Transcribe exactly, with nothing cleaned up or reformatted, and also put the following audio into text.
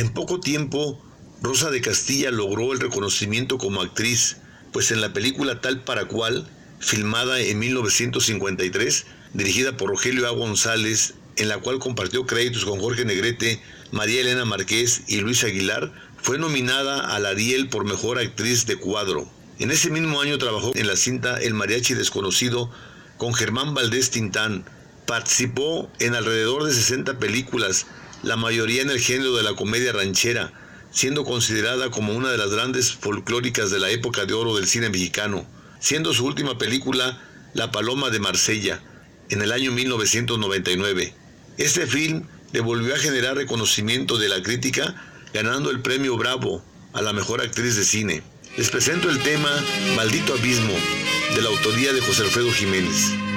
En poco tiempo, Rosa de Castilla logró el reconocimiento como actriz, pues en la película Tal para Cual, filmada en mil novecientos cincuenta y tres, dirigida por Rogelio A. González, en la cual compartió créditos con Jorge Negrete, María Elena Márquez y Luis Aguilar, fue nominada al Ariel por Mejor Actriz de Cuadro. En ese mismo año trabajó en la cinta El Mariachi Desconocido con Germán Valdés Tintán. Participó en alrededor de sesenta películas, la mayoría en el género de la comedia ranchera, siendo considerada como una de las grandes folclóricas de la época de oro del cine mexicano, siendo su última película La Paloma de Marsella, en el año mil novecientos noventa y nueve. Este film le volvió a generar reconocimiento de la crítica, ganando el premio Bravo a la mejor actriz de cine. Les presento el tema Maldito Abismo, de la autoría de José Alfredo Jiménez.